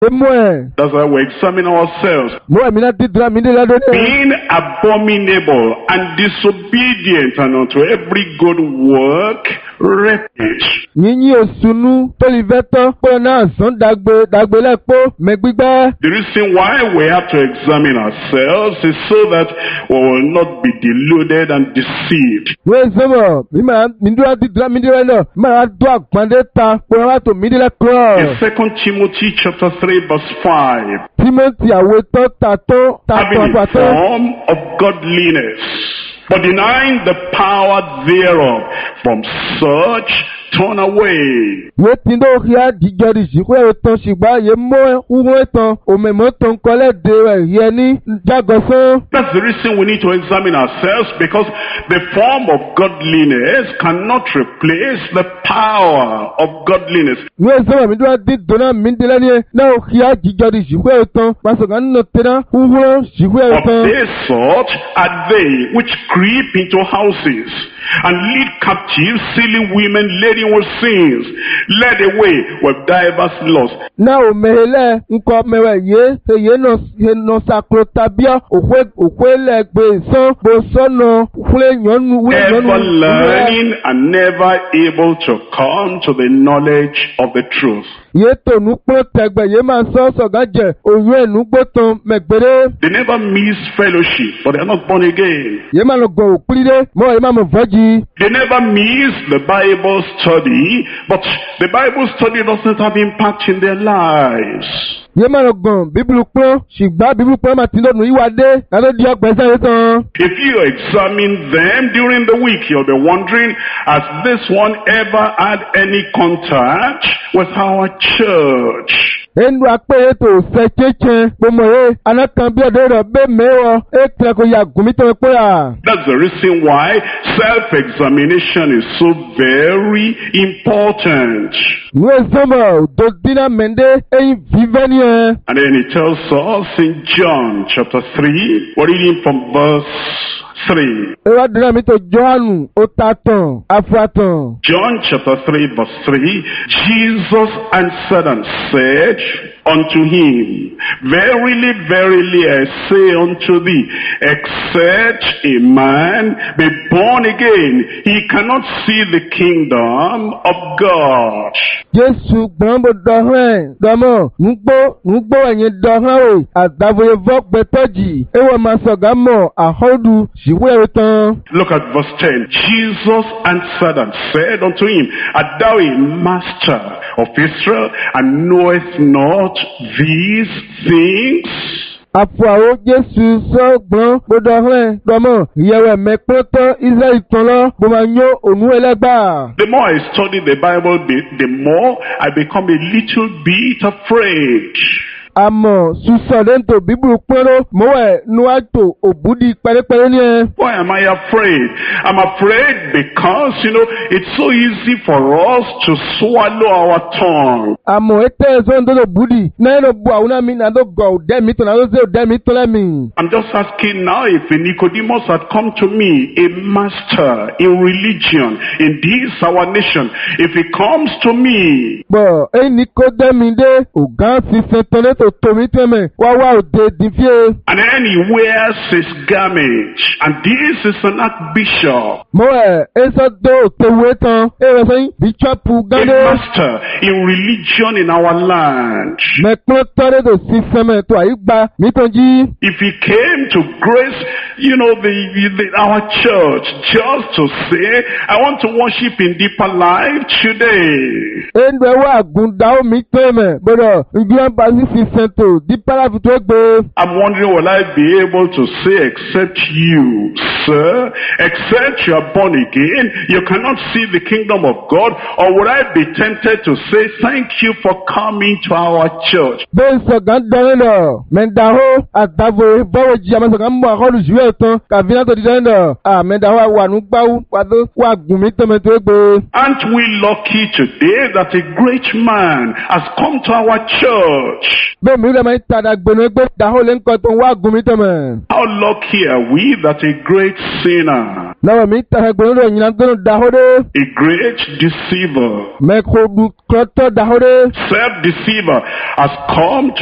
That's why we examine ourselves. Being Abominable and disobedient and unto every good work, reproach. The reason why we have to examine ourselves is so that we will not be deluded and deceived. In 2 Timothy chapter 3 verse 5, having a form of godliness, but denying the power thereof, from such turn away. That's the reason we need to examine ourselves, because the form of godliness cannot replace the power of godliness. Of this sort are they which creep into houses and lead captive silly women laden with sins, led away with divers lusts. Never learning and never able to come to the knowledge of the truth. They never miss fellowship, but they are not born again. They never miss the Bible study, but the Bible study doesn't have impact in their lives. If you examine them during the week, you'll be wondering, has this one ever had any contact with our church? That's the reason why self-examination is so very important. And then he tells us in John chapter 3, we're reading from verse 3. John chapter 3 verse 3, Jesus answered and said unto him, Verily, verily, I say unto thee, except a man be born again, he cannot see the kingdom of God. Look at verse 10. Jesus answered and said unto him, Art thou a master of Israel, and knowest not these things? The more I study the Bible, the more I become a little bit afraid. Why am I afraid? I'm afraid because, it's so easy for us to swallow our tongue. I'm just asking now, if Nicodemus had come to me, a master in religion, in this our nation, if he comes to me, and then he wears his garment, and this is an archbishop, a master in religion in our land. If he came to grace, our church, just to say, I want to worship in deeper life today, I'm wondering, will I be able to say, except you, sir, except you are born again, you cannot see the kingdom of God? Or would I be tempted to say, thank you for coming to our church? Aren't we lucky today that a great man has come to our church? How lucky are we that a great sinner Nawa mi ta gboro nyina gboro dahode. A great deceiver, Me ko du kroto dahode. self-deceiver has come